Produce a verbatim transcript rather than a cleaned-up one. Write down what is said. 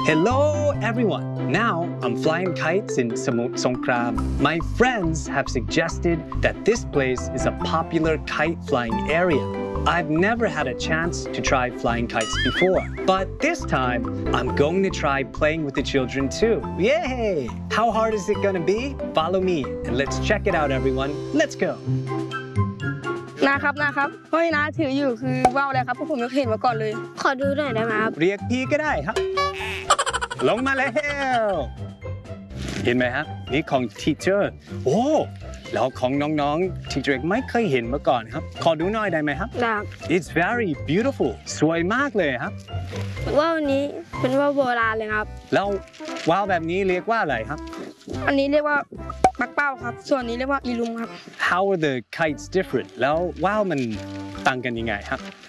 Hello everyone! Now I'm flying kites in Samut Songkram. My friends have suggested that this place is a popular kite flying area. I've never had a chance to try flying kites before, but this time I'm going to try playing with the children too. Yay! How hard is it gonna be? Follow me and let's check it out everyone. Let's go! นะครับนะครับเพราะน้าถืออยู่คือว่าวอะไรครับเพราะผมไม่เคยเห็นมาก่อนเลยขอดูหน่อยได้ไหมครับเรียกพี่ก็ได้ครับลงมาแล้วเห็นไหมครับนี่ของ teacher โอ้แล้วของน้องๆ teacher ไม่เคยเห็นมาก่อนครับขอดูหน่อยได้ไหมครับได้ It's very beautiful สวยมากเลยครับว่าวนี้เป็นว่าวโบราณเลยครับแล้วว่าวแบบนี้เรียกว่าอะไรครับอันนี้เรียกว่าปักเป้าครับส่วนนี้เรียกว่าอีลุมครับ How are the kites different แล้วว่าวมันต่างกันยังไงครับ